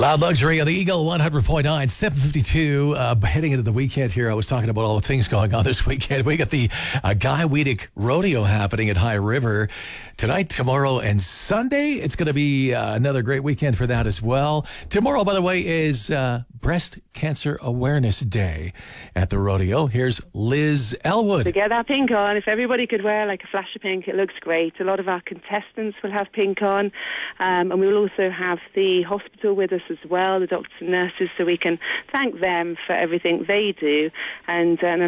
Loud Luxury on the Eagle 100.9, 7:52. Heading into the weekend here, I was talking about all the things going on this weekend. We got the Guy Weedick Rodeo happening at High River tonight, tomorrow, and Sunday. It's going to be another great weekend for that as well. Tomorrow, by the way, is Breast Cancer Awareness Day at the rodeo. Here's Liz Elwood. To get that pink on, if everybody could wear like a flash of pink, it looks great. A lot of our contestants will have pink on, and we will also have the hospital with us as well, the doctors and nurses, so we can thank them for everything they do, and